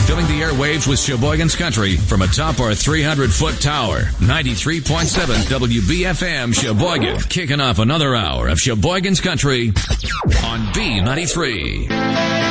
filling the airwaves with Sheboygan's Country from atop our 300-foot tower. 93.7 WBFM Sheboygan, kicking off another hour of Sheboygan's Country on B93.